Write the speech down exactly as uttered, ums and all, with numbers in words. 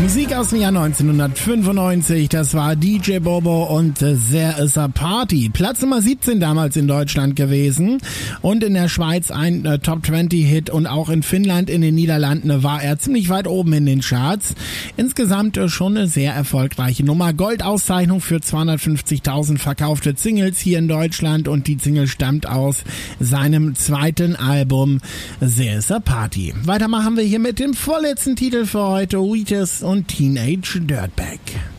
Musik aus dem Jahr neunzehnhundertfünfundneunzig, das war D J Bobo und There Is a Party. Platz Nummer siebzehn damals in Deutschland gewesen und in der Schweiz ein äh, Top zwanzig Hit und auch in Finnland, in den Niederlanden war er ziemlich weit oben in den Charts. Insgesamt äh, schon eine sehr erfolgreiche Nummer. Goldauszeichnung für zweihundertfünfzigtausend verkaufte Singles hier in Deutschland und die Single stammt aus seinem zweiten Album There Is a Party. Weiter machen wir hier mit dem vorletzten Titel für heute, Wheatus und Teenage Dirtbag.